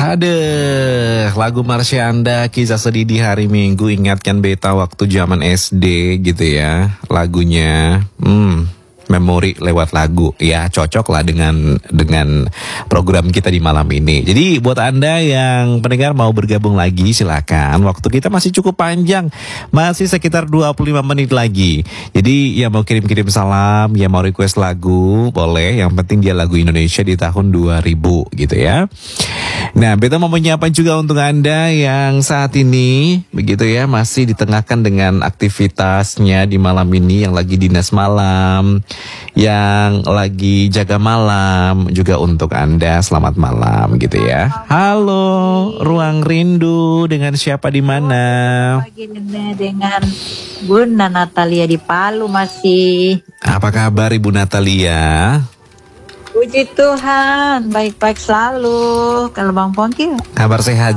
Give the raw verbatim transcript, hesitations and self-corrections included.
Aduh, lagu Marsyanda, kisah sedih di hari Minggu, ingatkan beta waktu zaman S D gitu ya. Lagunya, hmm, memori lewat lagu, ya cocok lah dengan dengan program kita di malam ini. Jadi buat Anda yang pendengar mau bergabung lagi silakan. Waktu kita masih cukup panjang, masih sekitar dua puluh lima menit lagi. Jadi yang mau kirim-kirim salam, yang mau request lagu, boleh. Yang penting dia lagu Indonesia di tahun dua ribu gitu ya. Nah, beta mau menyapa juga untuk Anda yang saat ini begitu ya masih ditengahkan dengan aktivitasnya di malam ini, yang lagi dinas malam, yang lagi jaga malam, juga untuk Anda selamat malam gitu ya. Halo, Ruang Rindu, dengan siapa di mana? Pagi dengan Bunda Natalia di Palu masih. Apa kabar Ibu Natalia? Puji Tuhan, baik-baik selalu. Kalau Bang Pongki? Kabar sehat